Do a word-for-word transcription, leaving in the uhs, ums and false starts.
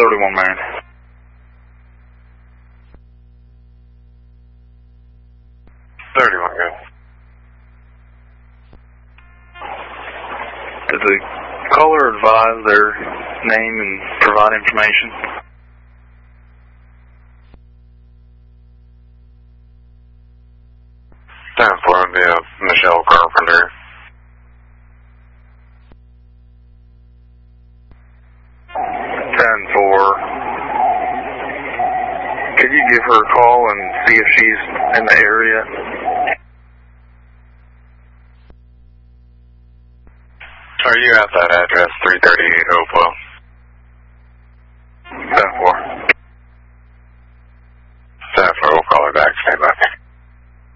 thirty-one, man. thirty-one, go. Did the caller advise their name and provide information? ten four would be uh, Michelle Carpenter. ten four. Could you give her a call and see if she's in the area? Are you at that address, three thirty-eight Hopewell?